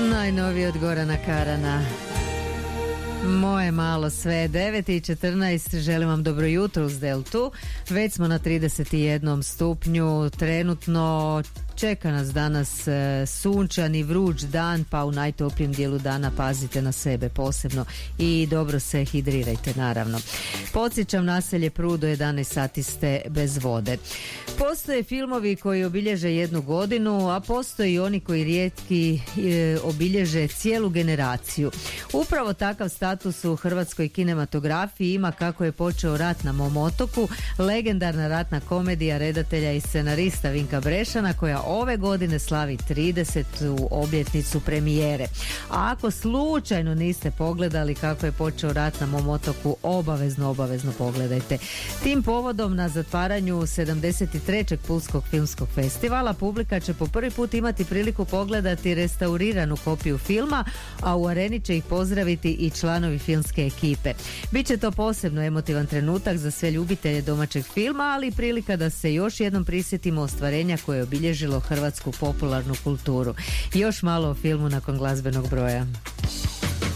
Najnoviji od Gorana Karana. Moje malo sve, 9:14, želim vam dobro jutro uz Deltu. Već smo na 31 stupnju, trenutno čeka nas danas sunčan i vruć dan, pa u najtoplijem dijelu dana pazite na sebe posebno i dobro se hidrirajte naravno. Podsjećam, naselje Prud, do 11 sati ste bez vode. Postoje filmovi koji obilježe jednu godinu, a postoje i oni koji rijetki obilježe cijelu generaciju. Upravo takav status u hrvatskoj kinematografiji ima Kako je počeo rat na mom otoku, legendarna ratna komedija redatelja i scenarista Vinka Brešana, koja ove godine slavi 30. obljetnicu premijere. A ako slučajno niste pogledali Kako je počeo rat na mom otoku, obavezno pogledajte. Tim povodom, na zatvaranju 73. Pulskog filmskog festivala, publika će po prvi put imati priliku pogledati restauriranu kopiju filma, a u areni će ih pozdraviti i članovi filmske ekipe. Biće to posebno emotivan trenutak za sve ljubitelje domaćeg filma, ali i prilika da se još jednom prisjetimo ostvarenja koje je obilježilo hrvatsku popularnu kulturu. Još malo o filmu nakon glazbenog broja.